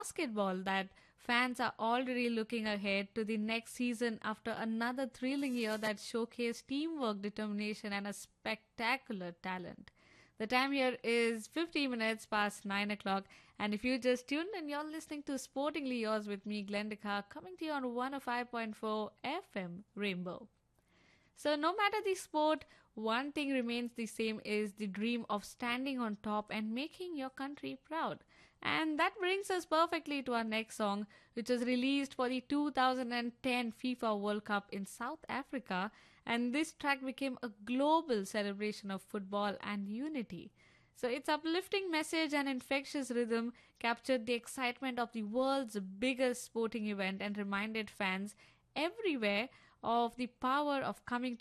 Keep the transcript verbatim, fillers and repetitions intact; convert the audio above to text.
basketball that fans are already looking ahead to the next season after another thrilling year that showcased teamwork, determination, and a spectacular talent. The time here is fifty minutes past nine o'clock, and if you just tuned in, you're listening to Sportingly Yours with me, Glendika, coming to you on one oh five point four F M Rainbow. So, no matter the sport, one thing remains the same is the dream of standing on top and making your country proud. And that brings us perfectly to our next song, which was released for the two thousand ten FIFA World Cup in South Africa. And this track became a global celebration of football and unity. So, its uplifting message and infectious rhythm captured the excitement of the world's biggest sporting event and reminded fans everywhere of the power of coming